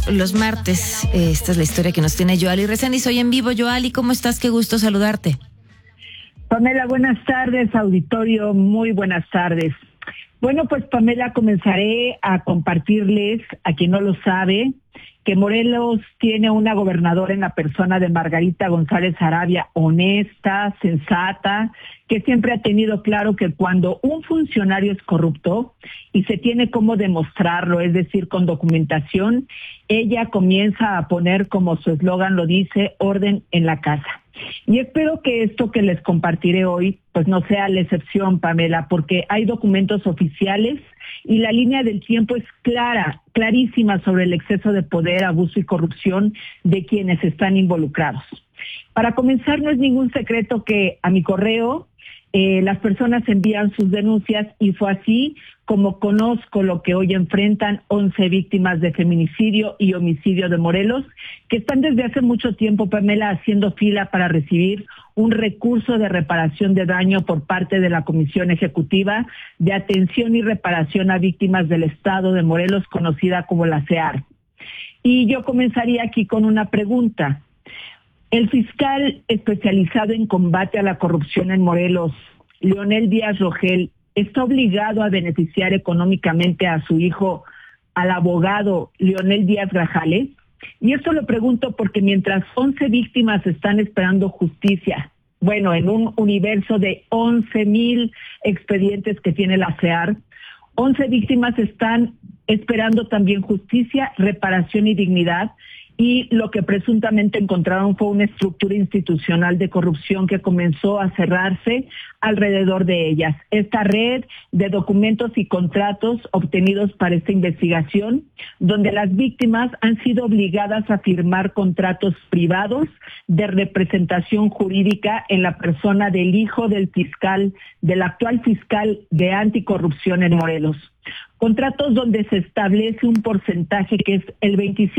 los martes. Esta es la historia que nos tiene Yoali Rezende. Soy en vivo. Yoali, ¿cómo estás? Qué gusto saludarte. Pamela, buenas tardes, auditorio, muy buenas tardes. Bueno, pues Pamela, comenzaré a compartirles, a quien no lo sabe, que Morelos tiene una gobernadora en la persona de Margarita González Arabia, honesta, sensata, que siempre ha tenido claro que cuando un funcionario es corrupto y se tiene cómo demostrarlo, es decir, con documentación, ella comienza a poner, como su eslogan lo dice, orden en la casa. Y espero que esto que les compartiré hoy, pues no sea la excepción, Pamela, porque hay documentos oficiales y la línea del tiempo es clarísima sobre el exceso de poder, abuso y corrupción de quienes están involucrados. Para comenzar, no es ningún secreto que a mi correo las personas envían sus denuncias y fue así como conozco lo que hoy enfrentan 11 víctimas de feminicidio y homicidio de Morelos, que están desde hace mucho tiempo, Pamela, haciendo fila para recibir un recurso de reparación de daño por parte de la Comisión Ejecutiva de Atención y Reparación a Víctimas del Estado de Morelos, conocida como la CEAR. Y yo comenzaría aquí con una pregunta. El fiscal especializado en combate a la corrupción en Morelos, Leonel Díaz Rogel, ¿está obligado a beneficiar económicamente a su hijo, al abogado Leonel Díaz Grajales? Y esto lo pregunto porque mientras 11 víctimas están esperando justicia, bueno, en un universo de 11,000 expedientes que tiene la CEAR, 11 víctimas están esperando también justicia, reparación y dignidad. Y lo que presuntamente encontraron fue una estructura institucional de corrupción que comenzó a cerrarse alrededor de ellas. Esta red de documentos y contratos obtenidos para esta investigación, donde las víctimas han sido obligadas a firmar contratos privados de representación jurídica en la persona del hijo del fiscal, del actual fiscal de anticorrupción en Morelos. Contratos donde se establece un porcentaje que es el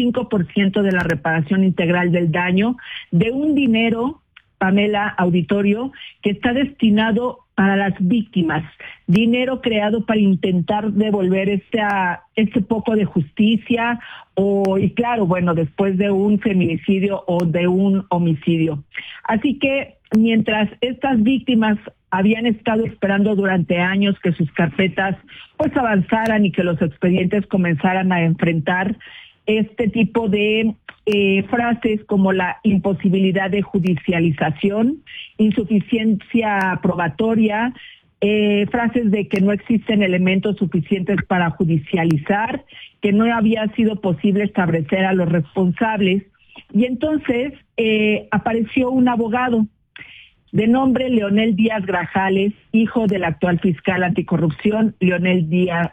25% de la reparación integral del daño de un dinero, Pamela, auditorio, que está destinado para las víctimas, dinero creado para intentar devolver este poco de justicia y claro, bueno, después de un feminicidio o de un homicidio. Así que mientras estas víctimas habían estado esperando durante años que sus carpetas pues avanzaran y que los expedientes comenzaran a enfrentar este tipo de frases como la imposibilidad de judicialización, insuficiencia probatoria, frases de que no existen elementos suficientes para judicializar, que no había sido posible establecer a los responsables. Y entonces apareció un abogado de nombre Leonel Díaz Grajales, hijo del actual fiscal anticorrupción, Leonel,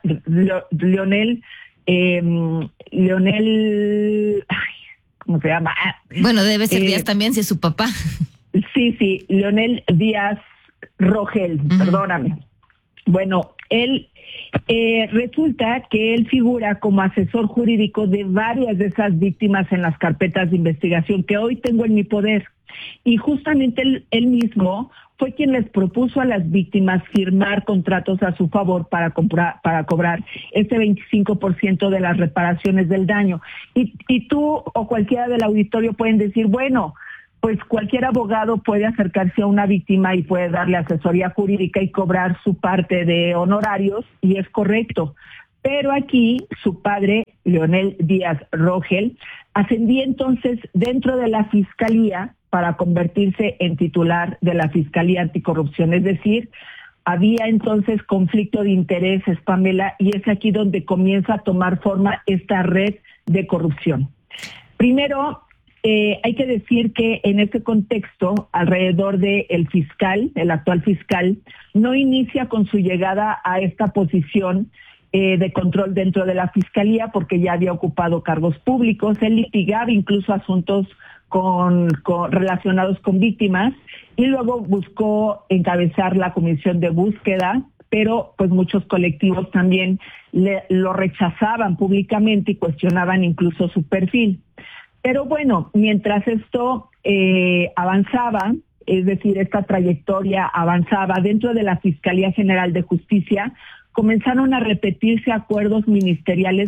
¿cómo se llama? Bueno, debe ser Díaz también, si es su papá. Sí, Leonel Díaz Rogel, perdóname. Bueno, él resulta que él figura como asesor jurídico de varias de esas víctimas en las carpetas de investigación que hoy tengo en mi poder. Y justamente él mismo fue quien les propuso a las víctimas firmar contratos a su favor para cobrar ese 25% de las reparaciones del daño. Y tú o cualquiera del auditorio pueden decir, bueno, pues cualquier abogado puede acercarse a una víctima y puede darle asesoría jurídica y cobrar su parte de honorarios, y es correcto. Pero aquí su padre, Leonel Díaz Rogel, ascendía entonces dentro de la Fiscalía para convertirse en titular de la Fiscalía Anticorrupción. Es decir, había entonces conflicto de intereses, Pamela, y es aquí donde comienza a tomar forma esta red de corrupción. Primero, hay que decir que en ese contexto, alrededor del fiscal, el actual fiscal, no inicia con su llegada a esta posición de control dentro de la Fiscalía porque ya había ocupado cargos públicos. Él litigaba incluso asuntos relacionados con víctimas y luego buscó encabezar la comisión de búsqueda, pero pues muchos colectivos también lo rechazaban públicamente y cuestionaban incluso su perfil. Pero bueno, mientras esto avanzaba, es decir, esta trayectoria avanzaba dentro de la Fiscalía General de Justicia, comenzaron a repetirse acuerdos ministeriales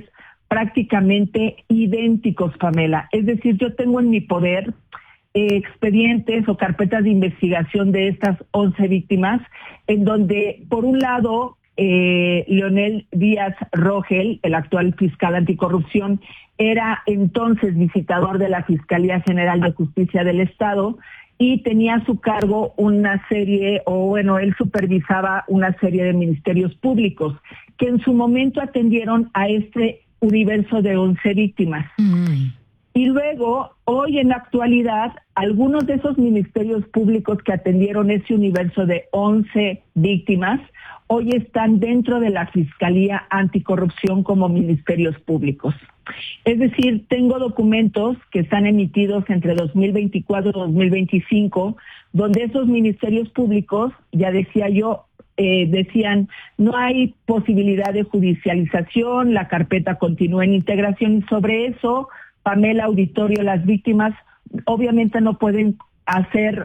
prácticamente idénticos, Pamela. Es decir, yo tengo en mi poder expedientes o carpetas de investigación de estas 11 víctimas, en donde, por un lado, Leonel Díaz Rogel, el actual fiscal anticorrupción, era entonces visitador de la Fiscalía General de Justicia del Estado y tenía a su cargo una serie, él supervisaba una serie de ministerios públicos que en su momento atendieron a este universo de 11 víctimas. Y luego, hoy en la actualidad, algunos de esos ministerios públicos que atendieron ese universo de 11 víctimas, hoy están dentro de la Fiscalía Anticorrupción como ministerios públicos. Es decir, tengo documentos que están emitidos entre 2024 y 2025, donde esos ministerios públicos, ya decía yo, decían, no hay posibilidad de judicialización, la carpeta continúa en integración, y sobre eso, Pamela, auditorio, las víctimas obviamente no pueden hacer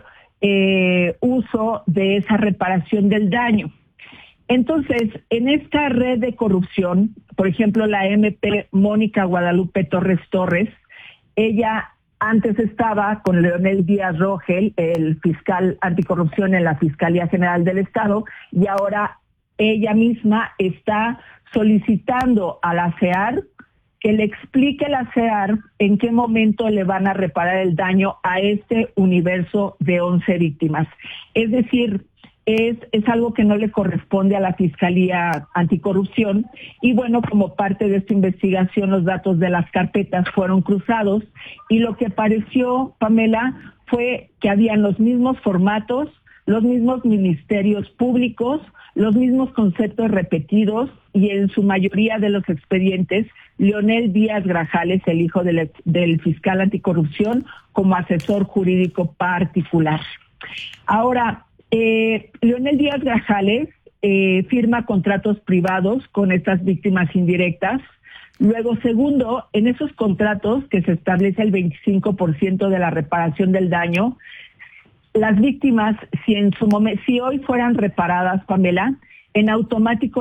uso de esa reparación del daño. Entonces, en esta red de corrupción, por ejemplo, la MP Mónica Guadalupe Torres Torres, ella antes estaba con Leonel Díaz Rogel, el fiscal anticorrupción en la Fiscalía General del Estado, y ahora ella misma está solicitando a la CEAR que le explique a la CEAR en qué momento le van a reparar el daño a este universo de 11 víctimas. Es decir, es algo que no le corresponde a la Fiscalía Anticorrupción, y bueno, como parte de esta investigación los datos de las carpetas fueron cruzados y lo que pareció, Pamela, fue que habían los mismos formatos, los mismos ministerios públicos, los mismos conceptos repetidos, y en su mayoría de los expedientes, Leonel Díaz Grajales, el hijo del fiscal anticorrupción, como asesor jurídico particular. Ahora, Leonel Díaz Grajales firma contratos privados con estas víctimas indirectas. Luego, segundo, en esos contratos que se establece el 25% de la reparación del daño, las víctimas, si hoy fueran reparadas, Pamela, en automático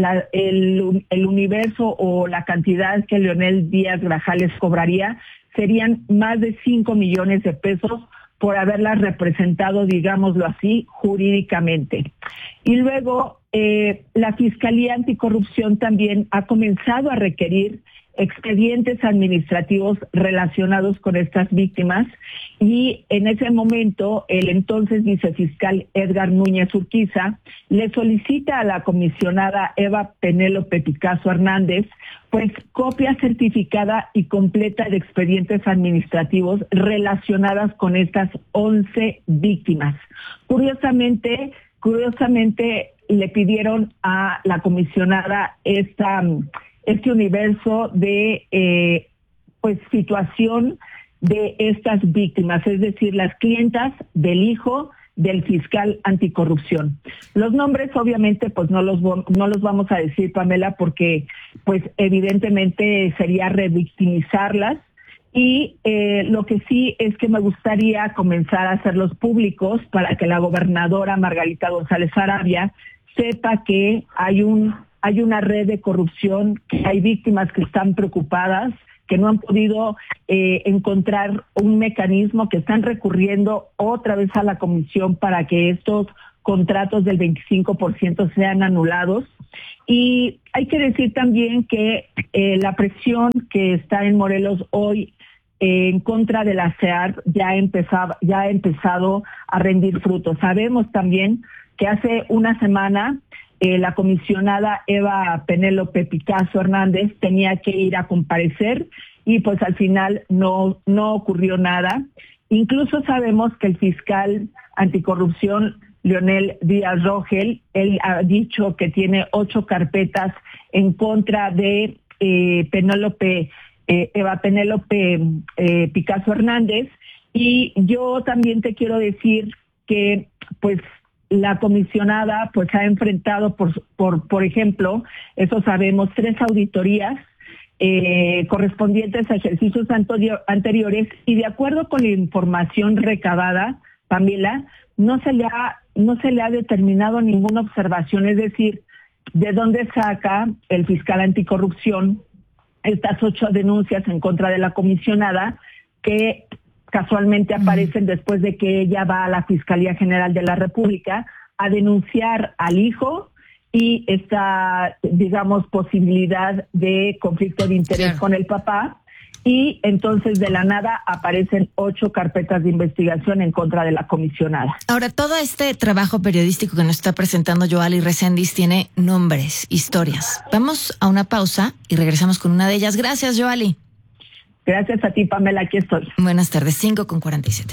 el universo o la cantidad que Leonel Díaz Grajales cobraría serían más de 5 millones de pesos por haberlas representado, digámoslo así, jurídicamente. Y luego, la Fiscalía Anticorrupción también ha comenzado a requerir expedientes administrativos relacionados con estas víctimas, y en ese momento el entonces vicefiscal Edgar Núñez Urquiza le solicita a la comisionada Eva Penélope Picasso Hernández pues copia certificada y completa de expedientes administrativos relacionadas con estas 11 víctimas. Curiosamente le pidieron a la comisionada este universo de situación de estas víctimas, es decir, las clientas del hijo del fiscal anticorrupción. Los nombres obviamente pues no los vamos a decir, Pamela, porque pues evidentemente sería revictimizarlas, y lo que sí es que me gustaría comenzar a hacerlos públicos para que la gobernadora Margarita González Arabia sepa que hay una red de corrupción, que hay víctimas que están preocupadas, que no han podido encontrar un mecanismo, que están recurriendo otra vez a la comisión para que estos contratos del 25% sean anulados. Y hay que decir también que la presión que está en Morelos hoy en contra de la CEAR ya ha empezado a rendir frutos. Sabemos también que hace una semana la comisionada Eva Penélope Picasso Hernández tenía que ir a comparecer y pues al final no ocurrió nada. Incluso sabemos que el fiscal anticorrupción Leonel Díaz Rogel, él ha dicho que tiene 8 carpetas en contra de Eva Penélope Picasso Hernández, y yo también te quiero decir que pues la comisionada pues ha enfrentado por ejemplo, eso sabemos, 3 auditorías correspondientes a ejercicios anteriores, y de acuerdo con la información recabada, Pamela, no se le ha determinado ninguna observación, es decir, de dónde saca el fiscal anticorrupción estas 8 denuncias en contra de la comisionada que casualmente aparecen después de que ella va a la Fiscalía General de la República a denunciar al hijo y esta, digamos, posibilidad de conflicto de interés con el papá. Y entonces de la nada aparecen 8 carpetas de investigación en contra de la comisionada. Ahora, todo este trabajo periodístico que nos está presentando Yoali Reséndiz tiene nombres, historias. Vamos a una pausa y regresamos con una de ellas. Gracias, Yoali. Gracias a ti, Pamela, aquí estoy. Buenas tardes, 5:47.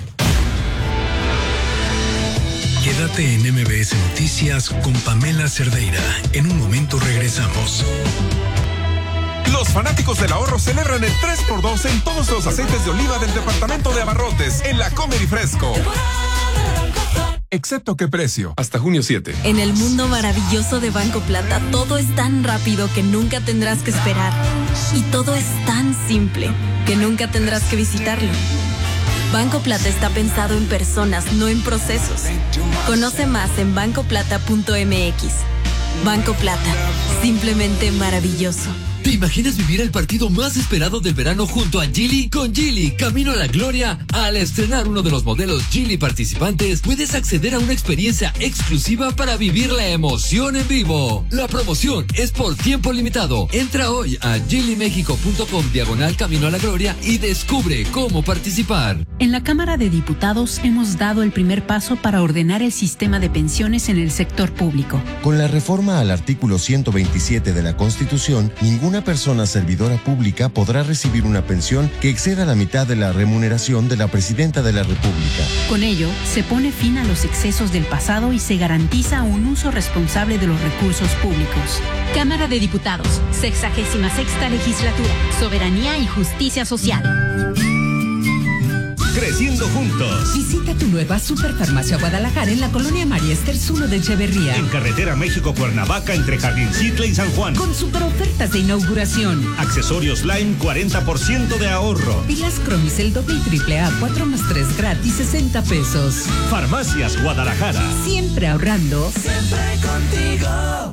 Quédate en MBS Noticias con Pamela Cerdeira. En un momento regresamos. Los fanáticos del ahorro celebran el 3x2 en todos los aceites de oliva del departamento de abarrotes en la Comer y Fresco. Excepto qué precio, hasta junio 7. En el mundo maravilloso de Banco Plata, todo es tan rápido que nunca tendrás que esperar. Y todo es tan simple que nunca tendrás que visitarlo. Banco Plata está pensado en personas, no en procesos. Conoce más en bancoplata.mx. Banco Plata, simplemente maravilloso. ¿Te imaginas vivir el partido más esperado del verano junto a Geely? Con Geely, camino a la gloria. Al estrenar uno de los modelos Geely participantes, puedes acceder a una experiencia exclusiva para vivir la emoción en vivo. La promoción es por tiempo limitado. Entra hoy a geelymexico.com/camino a la gloria y descubre cómo participar. En la Cámara de Diputados hemos dado el primer paso para ordenar el sistema de pensiones en el sector público. Con la reforma al artículo 127 de la Constitución, ninguna persona servidora pública podrá recibir una pensión que exceda la mitad de la remuneración de la Presidenta de la República. Con ello, se pone fin a los excesos del pasado y se garantiza un uso responsable de los recursos públicos. Cámara de Diputados, 66ª Legislatura, Soberanía y Justicia Social. Creciendo juntos. Visita tu nueva Superfarmacia Guadalajara en la colonia María Esters 1 de Echeverría. En carretera México-Cuernavaca entre Jardincitle y San Juan. Con super ofertas de inauguración. Accesorios Lime, 40% de ahorro. Pilas Cromicel doble y triple A, 4+3 gratis, 60 pesos. Farmacias Guadalajara. Siempre ahorrando. Siempre contigo.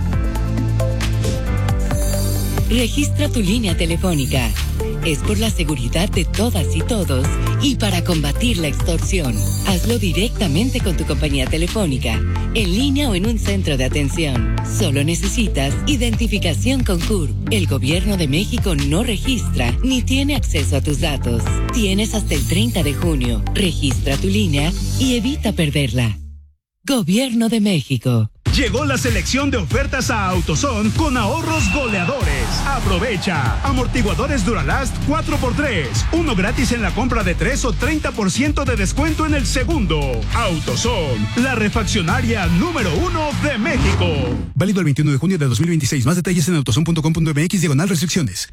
Registra tu línea telefónica. Es por la seguridad de todas y todos y para combatir la extorsión. Hazlo directamente con tu compañía telefónica, en línea o en un centro de atención. Solo necesitas identificación con CURP. El Gobierno de México no registra ni tiene acceso a tus datos. Tienes hasta el 30 de junio. Registra tu línea y evita perderla. Gobierno de México. Llegó la selección de ofertas a AutoZone con ahorros goleadores. Aprovecha. Amortiguadores Duralast 4x3. Uno gratis en la compra de 3 o 30% de descuento en el segundo. AutoZone, la refaccionaria número 1 de México. Válido el 21 de junio de 2026. Más detalles en autozone.com.mx/restricciones.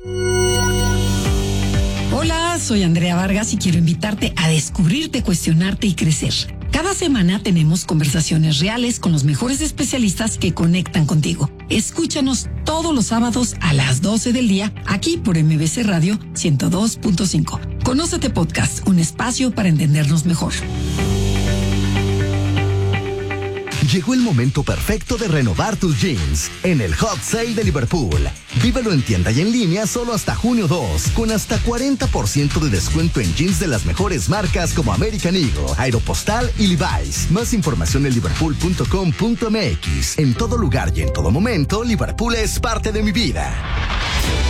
Hola, soy Andrea Vargas y quiero invitarte a descubrirte, cuestionarte y crecer. Cada semana tenemos conversaciones reales con los mejores especialistas que conectan contigo. Escúchanos todos los sábados a las 12 del día, aquí por MBC Radio 102.5. Conócete Podcast, un espacio para entendernos mejor. Llegó el momento perfecto de renovar tus jeans en el Hot Sale de Liverpool. Vívelo en tienda y en línea solo hasta junio 2, con hasta 40% de descuento en jeans de las mejores marcas como American Eagle, Aeropostale y Levi's. Más información en liverpool.com.mx. En todo lugar y en todo momento, Liverpool es parte de mi vida.